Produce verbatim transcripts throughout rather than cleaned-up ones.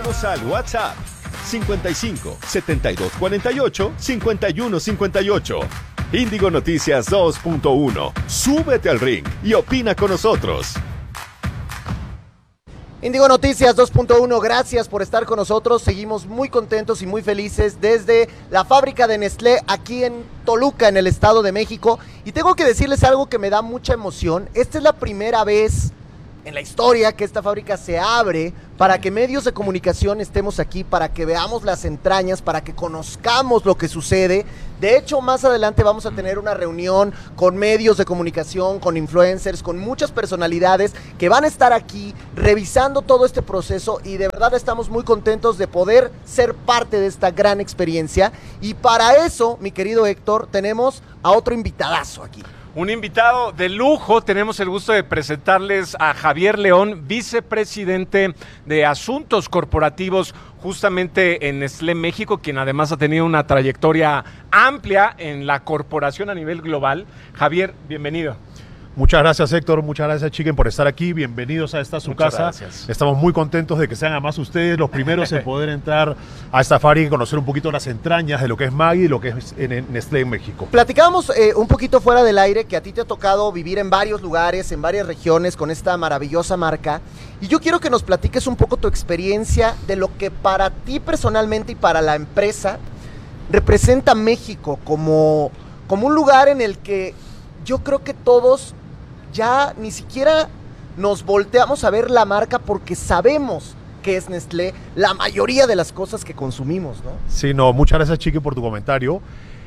Escríbenos al WhatsApp cincuenta y cinco, setenta y dos cuarenta y ocho, cincuenta y uno cincuenta y ocho. Índigo Noticias dos punto uno. Súbete al ring y opina con nosotros. Índigo Noticias dos punto uno, gracias por estar con nosotros. Seguimos muy contentos y muy felices desde la fábrica de Nestlé aquí en Toluca, en el Estado de México. Y tengo que decirles algo que me da mucha emoción. Esta es la primera vez en la historia que esta fábrica se abre para que medios de comunicación estemos aquí, para que veamos las entrañas, para que conozcamos lo que sucede. De hecho, más adelante vamos a tener una reunión con medios de comunicación, con influencers, con muchas personalidades que van a estar aquí revisando todo este proceso, y de verdad estamos muy contentos de poder ser parte de esta gran experiencia. Y para eso, mi querido Héctor, tenemos a otro invitadazo aquí. Un invitado de lujo. Tenemos el gusto de presentarles a Javier León, vicepresidente de Asuntos Corporativos justamente en Nestlé México, quien además ha tenido una trayectoria amplia en la corporación a nivel global. Javier, bienvenido. Muchas gracias, Héctor, muchas gracias, Chiquen, por estar aquí. Bienvenidos a esta su Muchas casa. Gracias. Estamos muy contentos de que sean además ustedes los primeros en poder entrar a esta fábrica y conocer un poquito las entrañas de lo que es Maggi y lo que es en, en Nestlé en México. Platicábamos eh, un poquito fuera del aire que a ti te ha tocado vivir en varios lugares, en varias regiones con esta maravillosa marca. Y yo quiero que nos platiques un poco tu experiencia de lo que para ti personalmente y para la empresa representa México como, como un lugar en el que yo creo que todos ya ni siquiera nos volteamos a ver la marca porque sabemos que es Nestlé la mayoría de las cosas que consumimos, ¿no? Sí, no, muchas gracias, Chiquen, por tu comentario.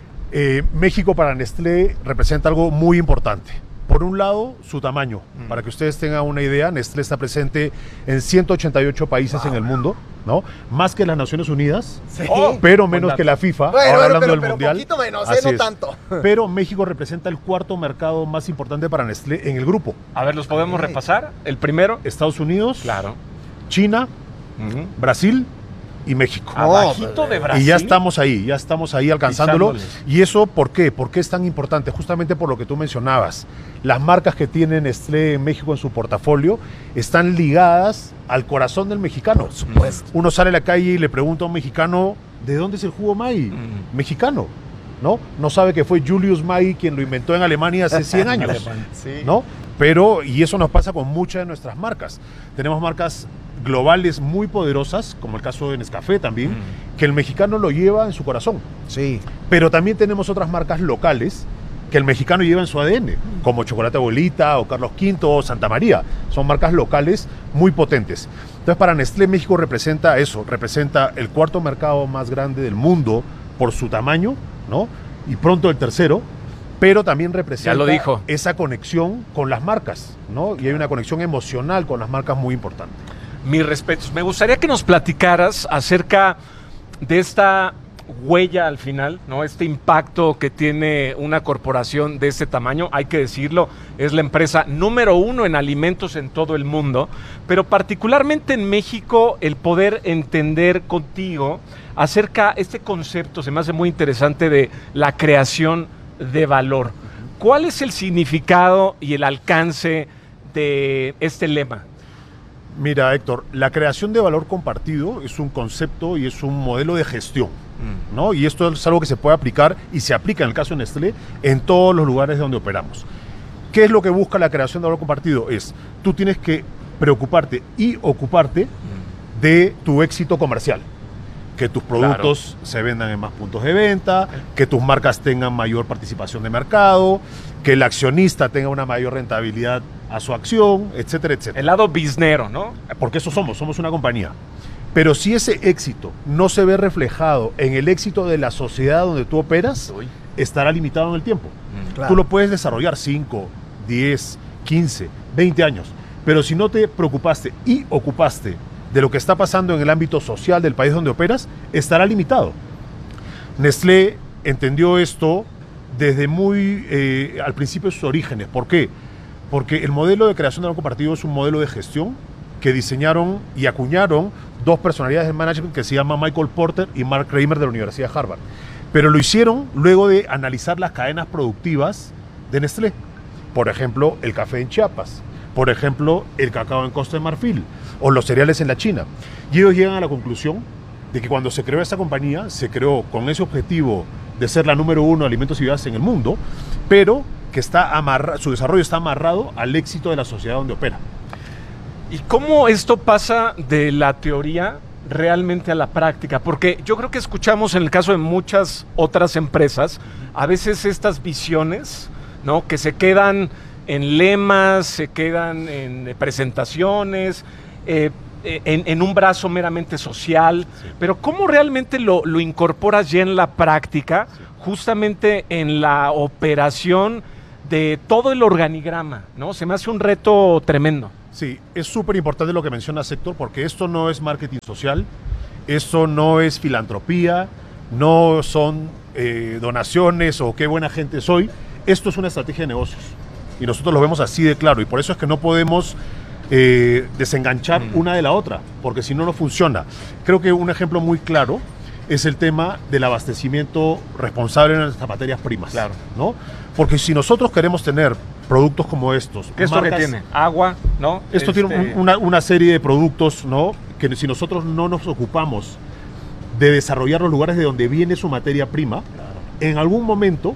Eh, México para Nestlé representa algo muy importante. Por un lado, su tamaño. Mm. Para que ustedes tengan una idea, Nestlé está presente en ciento ochenta y ocho países wow. en el mundo, ¿no? Más que las Naciones Unidas, sí. oh, pero menos que la FIFA, bueno, ahora bueno, hablando pero, del pero Mundial. Poquito menos, eh, no tanto. Pero México representa el cuarto mercado más importante para Nestlé en el grupo. A ver, ¿los podemos okay. repasar? El primero. Estados Unidos, claro. China, uh-huh. Brasil y México. Abajito de Brasil. Y ya estamos ahí, ya estamos ahí alcanzándolo. ¿Y eso por qué? ¿Por qué es tan importante? Justamente por lo que tú mencionabas. Las marcas que tiene Nestlé en México en su portafolio están ligadas al corazón del mexicano. Por supuesto. Uno sale a la calle y le pregunta a un mexicano, ¿de dónde es el jugo Maggi? Mm. Mexicano, ¿no? No sabe que fue Julius Maggi quien lo inventó en Alemania hace cien años, sí. ¿no? Pero, y eso nos pasa con muchas de nuestras marcas. Tenemos marcas globales muy poderosas, como el caso de Nescafé también, mm. que el mexicano lo lleva en su corazón. Sí. Pero también tenemos otras marcas locales que el mexicano lleva en su A D N, como Chocolate Abuelita o Carlos Quinto o Santa María. Son marcas locales muy potentes. Entonces, para Nestlé, México representa eso, representa el cuarto mercado más grande del mundo por su tamaño, ¿no? Y pronto el tercero, pero también representa ya lo dijo. esa conexión con las marcas, ¿no? Y hay una conexión emocional con las marcas muy importante. Mis respetos. Me gustaría que nos platicaras acerca de esta huella al final, ¿no? Este impacto que tiene una corporación de este tamaño, hay que decirlo, es la empresa número uno en alimentos en todo el mundo, pero particularmente en México, el poder entender contigo acerca de este concepto, se me hace muy interesante, de la creación de valor. ¿Cuál es el significado y el alcance de este lema? Mira, Héctor, la creación de valor compartido es un concepto y es un modelo de gestión, ¿no? Y esto es algo que se puede aplicar y se aplica en el caso de Nestlé en todos los lugares donde operamos. ¿Qué es lo que busca la creación de valor compartido? Es, tú tienes que preocuparte y ocuparte de tu éxito comercial. Que tus productos claro. se vendan en más puntos de venta, que tus marcas tengan mayor participación de mercado, que el accionista tenga una mayor rentabilidad a su acción, etcétera, etcétera. El lado biznero, ¿no? Porque eso somos, somos una compañía. Pero si ese éxito no se ve reflejado en el éxito de la sociedad donde tú operas, Uy. estará limitado en el tiempo. Mm, claro. Tú lo puedes desarrollar cinco, diez, quince, veinte años, pero si no te preocupaste y ocupaste de lo que está pasando en el ámbito social del país donde operas, estará limitado. Nestlé entendió esto desde muy eh, al principio de sus orígenes. ¿Por qué? Porque el modelo de creación de valor compartido es un modelo de gestión que diseñaron y acuñaron dos personalidades del management que se llaman Michael Porter y Mark Kramer de la Universidad de Harvard. Pero lo hicieron luego de analizar las cadenas productivas de Nestlé. Por ejemplo, el café en Chiapas. por ejemplo, el cacao en Costa de Marfil o los cereales en la China. Y ellos llegan a la conclusión de que cuando se creó esta compañía, se creó con ese objetivo de ser la número uno de alimentos y bebidas en el mundo, pero que está amarra, su desarrollo está amarrado al éxito de la sociedad donde opera. ¿Y cómo esto pasa de la teoría realmente a la práctica? Porque yo creo que escuchamos en el caso de muchas otras empresas, a veces estas visiones, ¿no?, que se quedan en lemas, se quedan en presentaciones, eh, En, en un brazo meramente social, sí. Pero ¿cómo realmente lo, lo incorporas ya en la práctica, sí, justamente en la operación de todo el organigrama, ¿no? Se me hace un reto tremendo. Sí, es súper importante lo que menciona Héctor, porque esto no es marketing social, esto no es filantropía, no son eh, donaciones o qué buena gente soy, esto es una estrategia de negocios y nosotros lo vemos así de claro y por eso es que no podemos Eh, desenganchar mm. una de la otra, porque si no, no funciona. Creo que un ejemplo muy claro es el tema del abastecimiento responsable en nuestras materias primas. Claro. ¿No? Porque si nosotros queremos tener productos como estos... ¿Qué es marcas, esto que tiene? Agua, ¿no? Esto este... tiene un, una, una serie de productos, ¿no?, que si nosotros no nos ocupamos de desarrollar los lugares de donde viene su materia prima, claro, en algún momento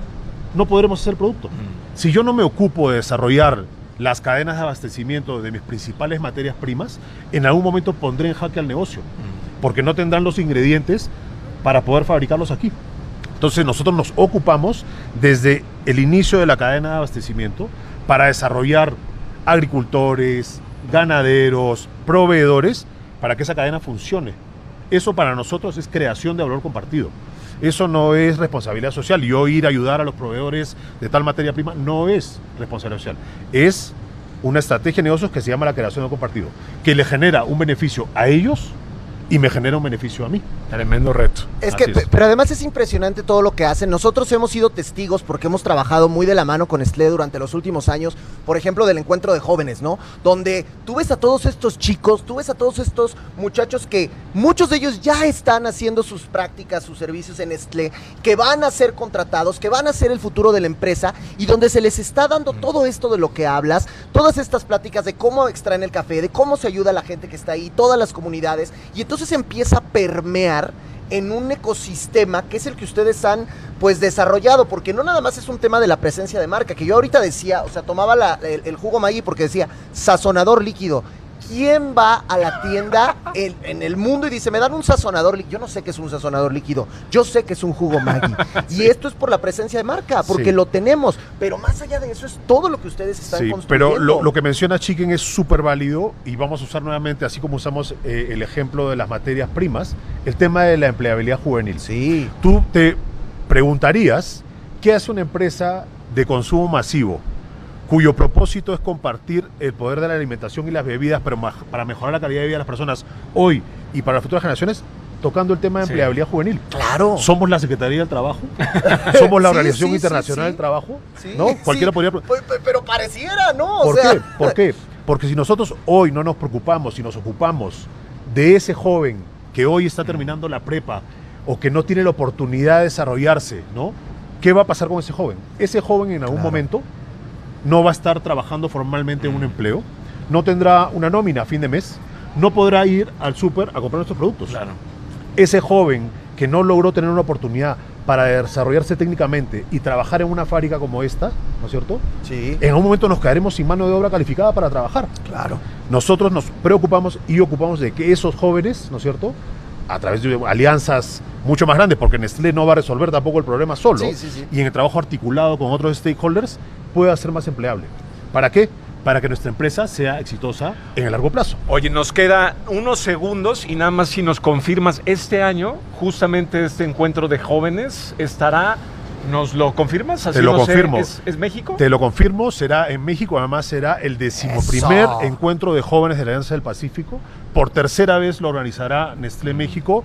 no podremos hacer producto. Mm. Si yo no me ocupo de desarrollar las cadenas de abastecimiento de mis principales materias primas, en algún momento pondré en jaque al negocio, porque no tendrán los ingredientes para poder fabricarlos aquí. Entonces nosotros nos ocupamos desde el inicio de la cadena de abastecimiento para desarrollar agricultores, ganaderos, proveedores, para que esa cadena funcione. Eso para nosotros es creación de valor compartido. Eso no es responsabilidad social. Yo ir a ayudar a los proveedores de tal materia prima no es responsabilidad social. Es una estrategia de negocios que se llama la creación de compartido, que le genera un beneficio a ellos y me genera un beneficio a mí. Tremendo reto. Es que, es. Pero además es impresionante todo lo que hacen. Nosotros hemos sido testigos porque hemos trabajado muy de la mano con Nestlé durante los últimos años, por ejemplo, del encuentro de jóvenes, ¿no? Donde tú ves a todos estos chicos, tú ves a todos estos muchachos que muchos de ellos ya están haciendo sus prácticas, sus servicios en Nestlé, que van a ser contratados, que van a ser el futuro de la empresa y donde se les está dando todo esto de lo que hablas, todas estas pláticas de cómo extraen el café, de cómo se ayuda a la gente que está ahí, todas las comunidades, y entonces empieza a permear en un ecosistema que es el que ustedes han pues desarrollado, porque no nada más es un tema de la presencia de marca, que yo ahorita decía, o sea, tomaba la, el, el jugo Maggi porque decía sazonador líquido. ¿Quién va a la tienda en, en el mundo y dice, me dan un sazonador líquido? Yo no sé qué es un sazonador líquido, yo sé que es un jugo Maggi. Sí. Y esto es por la presencia de marca, porque sí, lo tenemos. Pero más allá de eso es todo lo que ustedes están sí, construyendo. Pero lo, lo que menciona Chicken es súper válido y vamos a usar nuevamente, así como usamos eh, el ejemplo de las materias primas, el tema de la empleabilidad juvenil. Sí. Tú te preguntarías, ¿qué hace una empresa de consumo masivo cuyo propósito es compartir el poder de la alimentación y las bebidas, pero para mejorar la calidad de vida de las personas hoy y para las futuras generaciones, tocando el tema de sí, empleabilidad juvenil? Claro. Somos la Secretaría del Trabajo, somos la sí, Organización sí, Internacional sí, sí. del Trabajo, sí, ¿no? Cualquiera sí. podría... Pero, pero pareciera, ¿no? ¿Por o sea... qué? ¿Por qué? Porque si nosotros hoy no nos preocupamos, si nos ocupamos de ese joven que hoy está terminando la prepa o que no tiene la oportunidad de desarrollarse, ¿no? ¿Qué va a pasar con ese joven? Ese joven en algún claro. momento no va a estar trabajando formalmente en un empleo, no tendrá una nómina a fin de mes, no podrá ir al súper a comprar nuestros productos. Claro. Ese joven que no logró tener una oportunidad para desarrollarse técnicamente y trabajar en una fábrica como esta, ¿no es cierto? Sí. En un momento nos quedaremos sin mano de obra calificada para trabajar. Claro. Nosotros nos preocupamos y ocupamos de que esos jóvenes, ¿no es cierto?, a través de alianzas mucho más grandes, porque Nestlé no va a resolver tampoco el problema solo, sí, sí, sí. y en el trabajo articulado con otros stakeholders pueda ser más empleable. ¿Para qué? Para que nuestra empresa sea exitosa en el largo plazo. Oye, nos queda unos segundos y nada más si nos confirmas, este año, justamente este encuentro de jóvenes estará, ¿nos lo confirmas? Así Te lo no sé, confirmo. ¿es, ¿Es México? Te lo confirmo, será en México, además será el decimoprimer encuentro de jóvenes de la Alianza del Pacífico. Por tercera vez lo organizará Nestlé México.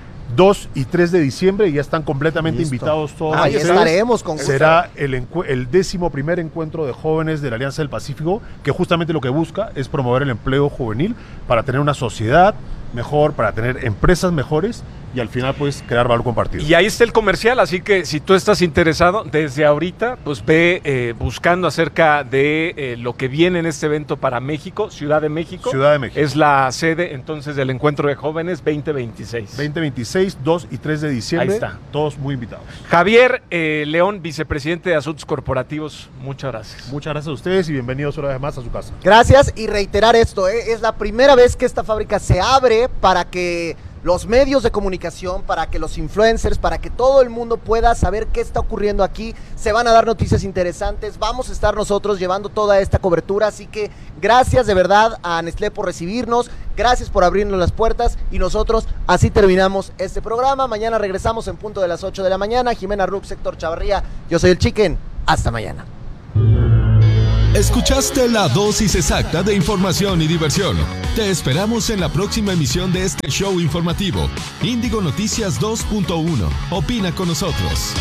dos y tres de diciembre y ya están completamente Listo. invitados todos. Ah, ahí estaremos con gusto. Será el, el décimo primer encuentro de jóvenes de la Alianza del Pacífico, que justamente lo que busca es promover el empleo juvenil para tener una sociedad mejor, para tener empresas mejores y al final puedes crear valor compartido. Y ahí está el comercial, así que si tú estás interesado, desde ahorita, pues ve eh, buscando acerca de eh, lo que viene en este evento para México, Ciudad de México. Ciudad de México. Es la sede entonces del Encuentro de Jóvenes veinte veintiséis. veinte veintiséis, dos y tres de diciembre. Ahí está. Todos muy invitados. Javier eh, León, vicepresidente de Asuntos Corporativos, muchas gracias. Muchas gracias a ustedes y bienvenidos una vez más a su casa. Gracias, y reiterar esto, ¿eh? Es la primera vez que esta fábrica se abre para que los medios de comunicación, para que los influencers, para que todo el mundo pueda saber qué está ocurriendo aquí. Se van a dar noticias interesantes, vamos a estar nosotros llevando toda esta cobertura, así que gracias de verdad a Nestlé por recibirnos, gracias por abrirnos las puertas, y nosotros así terminamos este programa. Mañana regresamos en punto de las ocho de la mañana. Jimena Rux, Héctor Chavarría, yo soy el Chicken, hasta mañana. Escuchaste la dosis exacta de información y diversión. Te esperamos en la próxima emisión de este show informativo. Índigo Noticias dos punto uno. Opina con nosotros.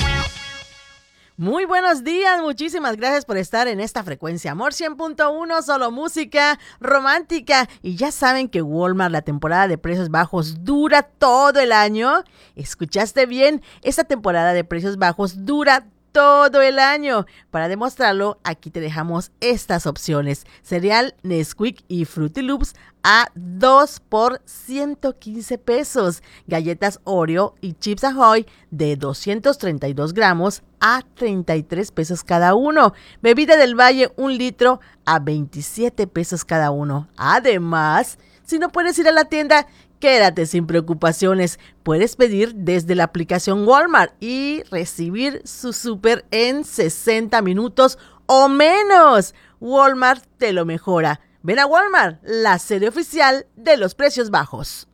Muy buenos días, muchísimas gracias por estar en esta frecuencia. Amor cien punto uno, solo música romántica. Y ya saben que Walmart, la temporada de precios bajos, dura todo el año. ¿Escuchaste bien? Esta temporada de precios bajos dura todo el año. Para demostrarlo, aquí te dejamos estas opciones: cereal Nesquik y Fruity Loops a dos por ciento quince pesos, galletas Oreo y Chips Ahoy de doscientos treinta y dos gramos a treinta y tres pesos cada uno, bebida del Valle un litro a veintisiete pesos cada uno. Además, si no puedes ir a la tienda, quédate sin preocupaciones. Puedes pedir desde la aplicación Walmart y recibir su súper en sesenta minutos o menos. Walmart te lo mejora. Ven a Walmart, la sede oficial de los precios bajos.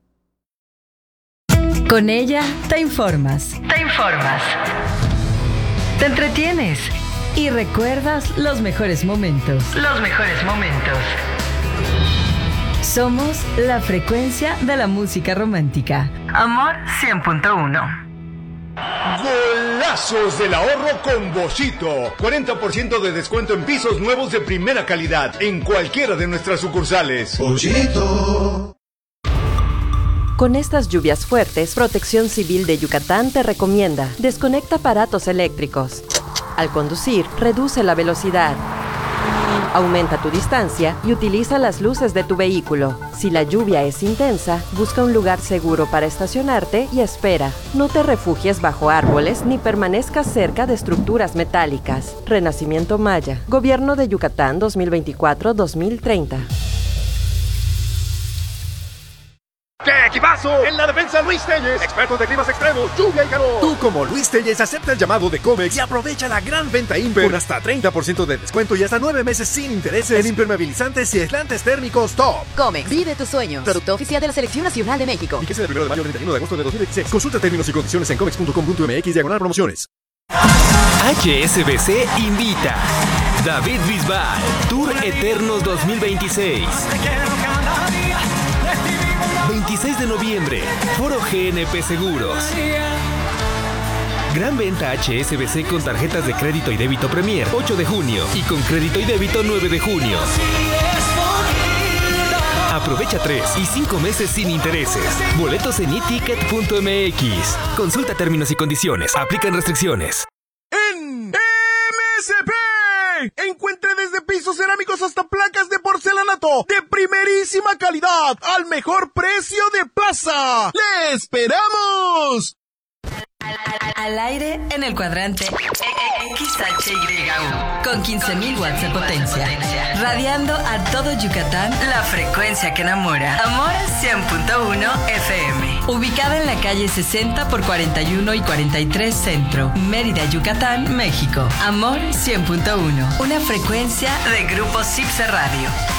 Con ella te informas. Te informas. Te entretienes. Y recuerdas los mejores momentos. Los mejores momentos. Somos la frecuencia de la música romántica. Amor cien punto uno. Golazos del ahorro con Boschito. cuarenta por ciento de descuento en pisos nuevos de primera calidad en cualquiera de nuestras sucursales. Boschito. Con estas lluvias fuertes, Protección Civil de Yucatán te recomienda: desconecta aparatos eléctricos. Al conducir, reduce la velocidad. Aumenta tu distancia y utiliza las luces de tu vehículo. Si la lluvia es intensa, busca un lugar seguro para estacionarte y espera. No te refugies bajo árboles ni permanezcas cerca de estructuras metálicas. Renacimiento Maya. Gobierno de Yucatán dos mil veinticuatro a dos mil treinta. ¡Qué equipazo! En la defensa, Luis Telles, expertos de climas extremos, lluvia y calor. Tú, como Luis Telles, acepta el llamado de Comex y aprovecha la gran venta Imper con hasta treinta por ciento de descuento y hasta nueve meses sin intereses en impermeabilizantes y aislantes térmicos top. Comex, vive tus sueños. Producto oficial de la Selección Nacional de México. Fíjese del primero de mayo al treinta y uno de agosto de dos mil dieciséis. Consulta términos y condiciones en comex punto com punto mx diagonal promociones. H S B C invita David Bisbal, Tour Eternos dos mil veintiséis. veintiséis de noviembre, Foro G N P Seguros. Gran venta H S B C con tarjetas de crédito y débito Premier, ocho de junio, y con crédito y débito nueve de junio. Aprovecha tres y cinco meses sin intereses. Boletos en e ticket punto m x. Consulta términos y condiciones. Aplican restricciones. En M S P encuentre desde pisos cerámicos hasta placas de porcelanato de primerísima calidad al mejor precio de plaza. ¡Le esperamos! Al aire en el cuadrante X H Y U con quince mil watts de potencia, radiando a todo Yucatán la frecuencia que enamora. Amor cien punto uno F M, ubicada en la calle sesenta por cuarenta y uno y cuarenta y tres Centro, Mérida, Yucatán, México. Amor cien punto uno, una frecuencia de Grupo Cipse Radio.